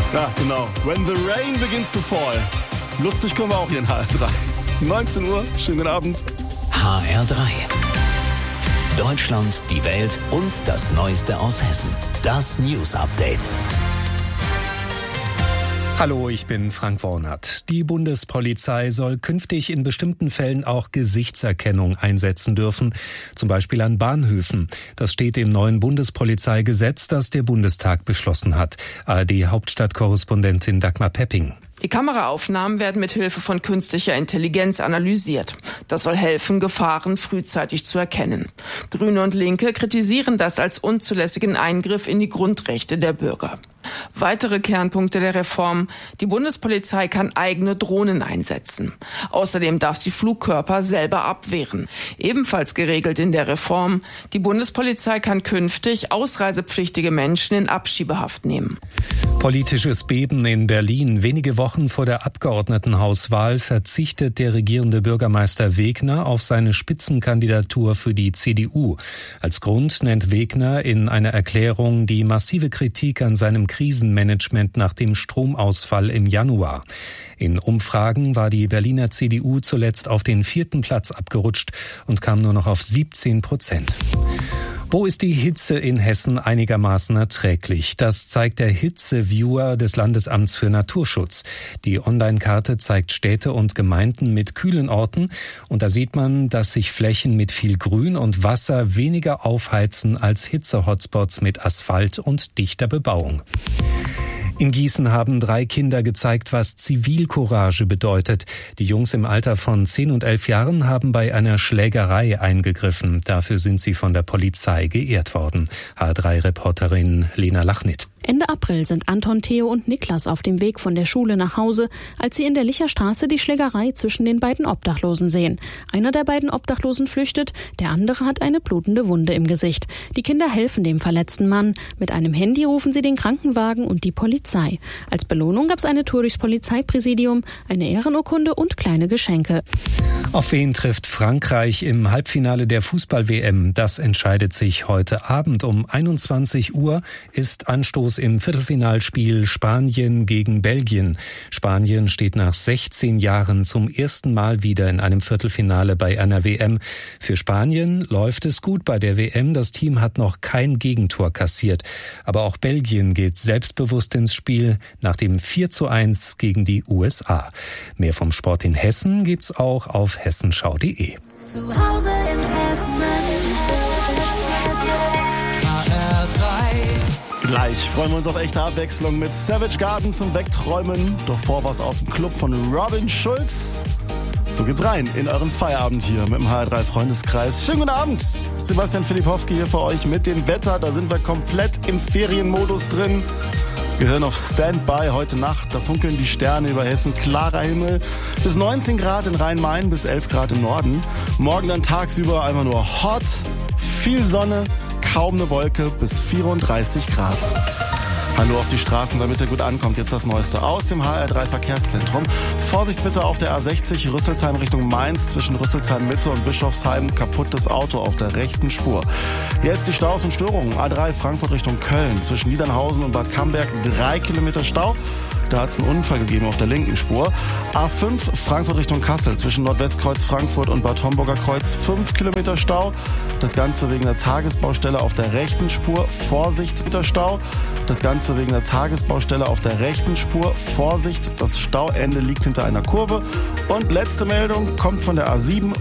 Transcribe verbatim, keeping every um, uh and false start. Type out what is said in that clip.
Ja, genau. When the rain begins to fall. Lustig kommen wir auch hier in H R drei. neunzehn Uhr, schönen guten Abend. H R drei. Deutschland, die Welt und das Neueste aus Hessen. Das News Update. Hallo, ich bin Frank Wornert. Die Bundespolizei soll künftig in bestimmten Fällen auch Gesichtserkennung einsetzen dürfen, zum Beispiel an Bahnhöfen. Das steht im neuen Bundespolizeigesetz, das der Bundestag beschlossen hat. A R D-Hauptstadtkorrespondentin Dagmar Pepping. Die Kameraaufnahmen werden mit Hilfe von künstlicher Intelligenz analysiert. Das soll helfen, Gefahren frühzeitig zu erkennen. Grüne und Linke kritisieren das als unzulässigen Eingriff in die Grundrechte der Bürger. Weitere Kernpunkte der Reform: Die Bundespolizei kann eigene Drohnen einsetzen. Außerdem darf sie Flugkörper selber abwehren. Ebenfalls geregelt in der Reform: Die Bundespolizei kann künftig ausreisepflichtige Menschen in Abschiebehaft nehmen. Politisches Beben in Berlin. Wenige Wochen vor der Abgeordnetenhauswahl verzichtet der regierende Bürgermeister Wegner auf seine Spitzenkandidatur für die C D U. Als Grund nennt Wegner in einer Erklärung die massive Kritik an seinem Krisenmanagement nach dem Stromausfall im Januar. In Umfragen war die Berliner C D U zuletzt auf den vierten Platz abgerutscht und kam nur noch auf siebzehn Prozent. Wo ist die Hitze in Hessen einigermaßen erträglich? Das zeigt der Hitzeviewer des Landesamts für Naturschutz. Die Online-Karte zeigt Städte und Gemeinden mit kühlen Orten. Und da sieht man, dass sich Flächen mit viel Grün und Wasser weniger aufheizen als Hitze-Hotspots mit Asphalt und dichter Bebauung. In Gießen haben drei Kinder gezeigt, was Zivilcourage bedeutet. Die Jungs im Alter von zehn und elf Jahren haben bei einer Schlägerei eingegriffen. Dafür sind sie von der Polizei geehrt worden. H R drei Reporterin Lena Lachnit. Ende April sind Anton, Theo und Niklas auf dem Weg von der Schule nach Hause, als sie in der Licherstraße die Schlägerei zwischen den beiden Obdachlosen sehen. Einer der beiden Obdachlosen flüchtet, der andere hat eine blutende Wunde im Gesicht. Die Kinder helfen dem verletzten Mann. Mit einem Handy rufen sie den Krankenwagen und die Polizei. Als Belohnung gab es eine Tour durchs Polizeipräsidium, eine Ehrenurkunde und kleine Geschenke. Auf wen trifft Frankreich im Halbfinale der Fußball-W M? Das entscheidet sich heute Abend um einundzwanzig Uhr, ist Anstoß im Viertelfinalspiel Spanien gegen Belgien. Spanien steht nach sechzehn Jahren zum ersten Mal wieder in einem Viertelfinale bei einer W M. Für Spanien läuft es gut bei der W M. Das Team hat noch kein Gegentor kassiert. Aber auch Belgien geht selbstbewusst ins Spiel nach dem vier zu eins gegen die U S A. Mehr vom Sport in Hessen gibt's auch auf hessenschau punkt de. Zu Hause in Hessen. Gleich freuen wir uns auf echte Abwechslung mit Savage Garden zum Wegträumen. Doch vor was aus dem Club von Robin Schulz. So geht's rein in euren Feierabend hier mit dem H R drei Freundeskreis. Schönen guten Abend. Sebastian Filipowski hier für euch mit dem Wetter. Da sind wir komplett im Ferienmodus drin. Gehören auf Standby heute Nacht. Da funkeln die Sterne über Hessen. Klarer Himmel. Bis neunzehn Grad in Rhein-Main, bis elf Grad im Norden. Morgen dann tagsüber einfach nur hot, viel Sonne, kaum eine Wolke, bis vierunddreißig Grad. Hallo auf die Straßen, damit ihr gut ankommt. Jetzt das Neueste aus dem H R drei Verkehrszentrum. Vorsicht bitte auf der A sechzig Rüsselsheim Richtung Mainz zwischen Rüsselsheim Mitte und Bischofsheim. Kaputtes Auto auf der rechten Spur. Jetzt die Staus und Störungen. A drei Frankfurt Richtung Köln zwischen Niedernhausen und Bad Camberg. Drei Kilometer Stau. Da hat es einen Unfall gegeben auf der linken Spur. A fünf Frankfurt Richtung Kassel zwischen Nordwestkreuz Frankfurt und Bad Homburger Kreuz. Fünf Kilometer Stau. Das Ganze wegen der Tagesbaustelle auf der rechten Spur. Vorsicht mit der Stau. Das Ganze wegen der Tagesbaustelle auf der rechten Spur. Vorsicht, das Stauende liegt hinter einer Kurve. Und letzte Meldung kommt von der A sieben